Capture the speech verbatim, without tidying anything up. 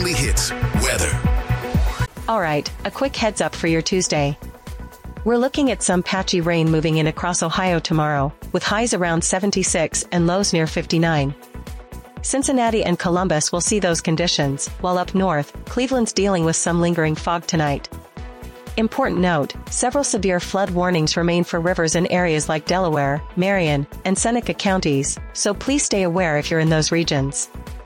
only hits, weather. All right, a quick heads up for your Tuesday. We're looking at some patchy rain moving in across Ohio tomorrow, with highs around seventy-six and lows near fifty-nine. Cincinnati and Columbus will see those conditions, while up north, Cleveland's dealing with some lingering fog tonight. Important note, several severe flood warnings remain for rivers in areas like Delaware, Marion, and Seneca counties, so please stay aware if you're in those regions.